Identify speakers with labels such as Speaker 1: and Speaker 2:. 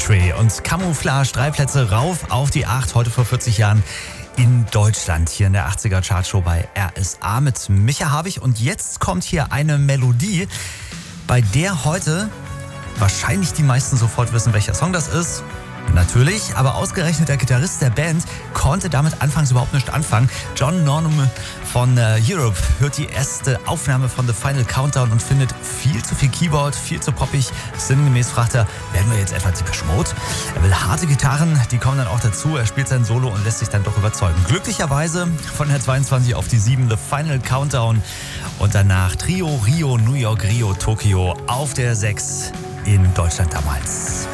Speaker 1: Country und Camouflage 3 Plätze rauf auf die 8, heute vor 40 Jahren in Deutschland, hier in der 80er Chartshow bei RSA mit Micha Habich. Und jetzt kommt hier eine Melodie, bei der heute wahrscheinlich die meisten sofort wissen, welcher Song das ist. Natürlich, aber ausgerechnet der Gitarrist der Band konnte damit anfangs überhaupt nicht anfangen. John Norum von Europe hört die erste Aufnahme von The Final Countdown und findet viel zu viel Keyboard, viel zu poppig. Sinngemäß fragt er, werden wir jetzt etwa Depeche Mode? Er will harte Gitarren, die kommen dann auch dazu. Er spielt sein Solo und lässt sich dann doch überzeugen. Glücklicherweise von der 22 auf die 7 The Final Countdown und danach Trio, Rio, New York, Rio, Tokio auf der 6 in Deutschland damals.